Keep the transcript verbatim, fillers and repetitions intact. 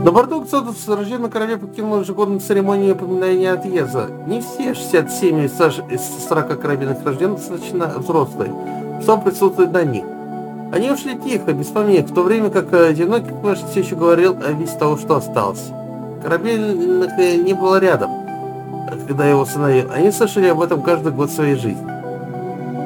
На борту Эксодус рожденный на корабле покинул ежегодную церемонию упоминания отъезда. Не все шестьдесят семь из сорока корабельных рожденных достаточно взрослые, чтобы присутствовать на них. Они ушли тихо, без помех, в то время как одинокий экипаж все еще говорил о весе того, что осталось. Корабельных не было рядом, когда его установил. Они слышали об этом каждый год своей жизни.